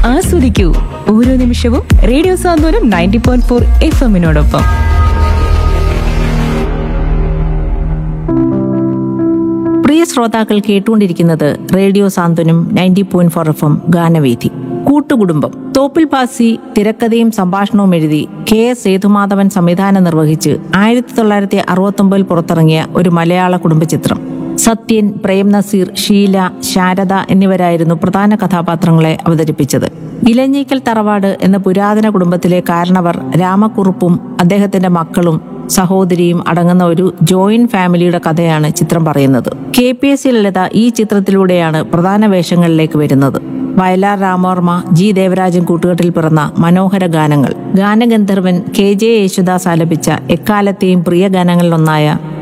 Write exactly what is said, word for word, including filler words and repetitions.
ആസ്വദിക്കൂ ഓരോ നിമിഷവും റേഡിയോ സാന്ത്വനം നയൻറ്റി പോയിന്റ് ഫോർ എഫ് എമ്മിനോടൊപ്പം. പ്രിയ ശ്രോതാക്കൾ കേട്ടുകൊണ്ടിരിക്കുന്നത് റേഡിയോ സാന്ത്വനം ninety point four F M ഗാനവേദി. കൂട്ടുകുടുംബം. തോപ്പിൽ ഭാസി തിരക്കഥയും സംഭാഷണവും എഴുതി കെ എസ് സേതുമാധവൻ സംവിധാനം നിർവഹിച്ച് ആയിരത്തി തൊള്ളായിരത്തി അറുപത്തി ഒമ്പതിൽ പുറത്തിറങ്ങിയ ഒരു മലയാള കുടുംബചിത്രം. സത്യൻ, പ്രേം നസീർ, ഷീല, ശാരദ എന്നിവരായിരുന്നു പ്രധാന കഥാപാത്രങ്ങളെ അവതരിപ്പിച്ചത്. ഇലഞ്ഞിക്കൽ തറവാട് എന്ന പുരാതന കുടുംബത്തിലെ കാരണവർ രാമക്കുറുപ്പും അദ്ദേഹത്തിന്റെ മക്കളും സഹോദരിയും അടങ്ങുന്ന ഒരു ജോയിന്റ് ഫാമിലിയുടെ കഥയാണ് ചിത്രം പറയുന്നത്. കെ പി എസ് സി ലളിത ഈ ചിത്രത്തിലൂടെയാണ് പ്രധാന വേഷങ്ങളിലേക്ക് വരുന്നത്. വയലാർ രാമവർമ്മ, ജി ദേവരാജൻ കൂട്ടുകെട്ടിൽ പിറന്ന മനോഹര ഗാനങ്ങൾ. ഗാനഗന്ധർവൻ കെ ജെ യേശുദാസ് ആലപിച്ച എക്കാലത്തെയും പ്രിയ ഗാനങ്ങളിലൊന്നായ